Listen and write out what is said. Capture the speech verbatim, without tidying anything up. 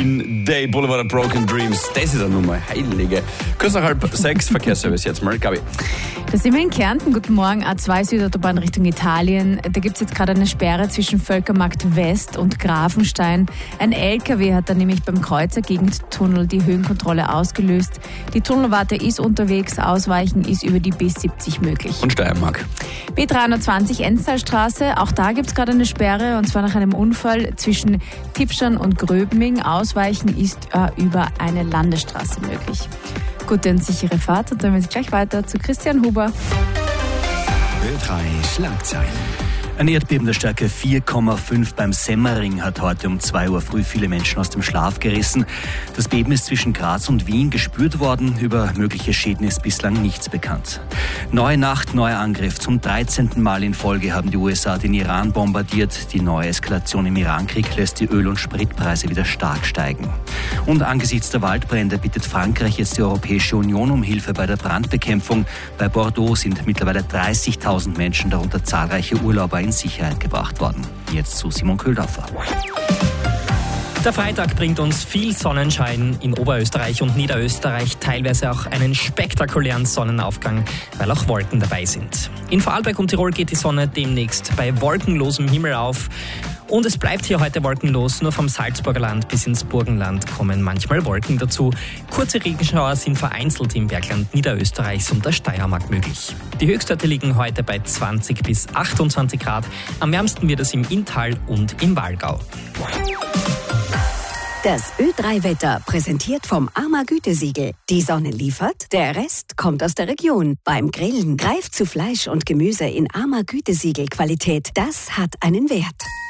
Green Day, Boulevard of Broken Dreams. Das ist eine Nummer, heilige. Kurz nach halb sechs, Verkehrsservice jetzt mal, Gabi. Da sind wir in Kärnten. Guten Morgen, A zwei Südautobahn Richtung Italien. Da gibt es jetzt gerade eine Sperre zwischen Völkermarkt West und Grafenstein. Ein L K W hat da nämlich beim Kreuzer Gegentunnel die Höhenkontrolle ausgelöst. Die Tunnelwarte ist unterwegs, Ausweichen ist über die B siebzig möglich. Und Steiermark. B dreihundertzwanzig Enztalstraße, auch da gibt es gerade eine Sperre, und zwar nach einem Unfall zwischen Tipschern und Gröbming. Ausweichen ist äh, über eine Landesstraße möglich. Gute und sichere Fahrt, und dann geht es gleich weiter zu Christian Huber. Ö drei Schlagzeilen. Ein Erdbeben der Stärke vier Komma fünf beim Semmering hat heute um zwei Uhr früh viele Menschen aus dem Schlaf gerissen. Das Beben ist zwischen Graz und Wien gespürt worden. Über mögliche Schäden ist bislang nichts bekannt. Neue Nacht, neuer Angriff. Zum dreizehnten Mal in Folge haben die U S A den Iran bombardiert. Die neue Eskalation im Irankrieg lässt die Öl- und Spritpreise wieder stark steigen. Und angesichts der Waldbrände bittet Frankreich jetzt die Europäische Union um Hilfe bei der Brandbekämpfung. Bei Bordeaux sind mittlerweile dreißigtausend Menschen, darunter zahlreiche Urlauber, in Sicherheit gebracht worden. Jetzt zu Simon Köhldorfer. Der Freitag bringt uns viel Sonnenschein in Oberösterreich und Niederösterreich, teilweise auch einen spektakulären Sonnenaufgang, weil auch Wolken dabei sind. In Vorarlberg und Tirol geht die Sonne demnächst bei wolkenlosem Himmel auf. Und es bleibt hier heute wolkenlos, nur vom Salzburger Land bis ins Burgenland kommen manchmal Wolken dazu. Kurze Regenschauer sind vereinzelt im Bergland Niederösterreichs und der Steiermark möglich. Die Höchstwerte liegen heute bei zwanzig bis achtundzwanzig Grad. Am wärmsten wird es im Inntal und im Walgau. Das Ö drei Wetter präsentiert vom AMA Gütesiegel. Die Sonne liefert, der Rest kommt aus der Region. Beim Grillen greift zu Fleisch und Gemüse in AMA Gütesiegel Qualität. Das hat einen Wert.